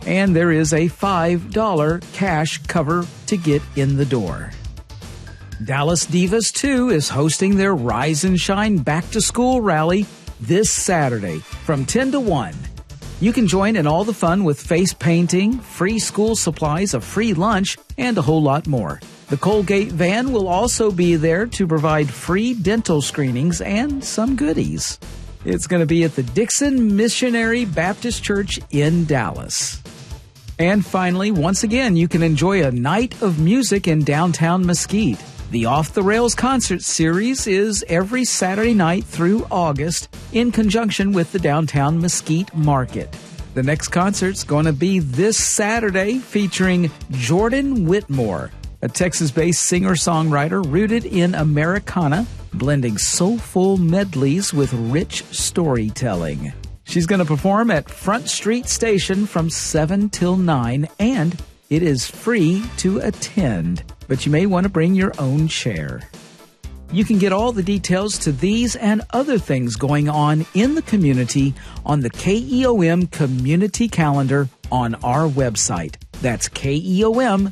And there is a $5 cash cover to get in the door. Dallas Divas 2 is hosting their Rise and Shine Back to School rally this Saturday from 10 to 1. You can join in all the fun with face painting, free school supplies, a free lunch, and a whole lot more. The Colgate van will also be there to provide free dental screenings and some goodies. It's going to be at the Dixon Missionary Baptist Church in Dallas. And finally, once again, you can enjoy a night of music in downtown Mesquite. The Off the Rails concert series is every Saturday night through August in conjunction with the downtown Mesquite Market. The next concert's going to be this Saturday featuring Jordan Whitmore, a Texas-based singer-songwriter rooted in Americana, blending soulful medleys with rich storytelling. She's going to perform at Front Street Station from 7 till 9, and it is free to attend, but you may want to bring your own chair. You can get all the details to these and other things going on in the community on the KEOM Community Calendar on our website. That's KEOM.FM.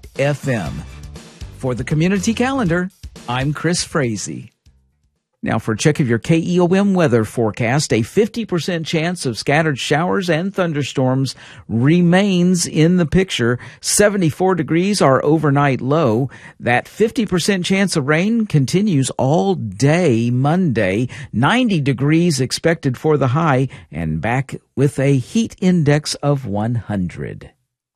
For the Community Calendar, I'm Chris Frazee. Now for a check of your KEOM weather forecast, a 50% chance of scattered showers and thunderstorms remains in the picture. 74 degrees our overnight low. That 50% chance of rain continues all day Monday. 90 degrees expected for the high and back with a heat index of 100.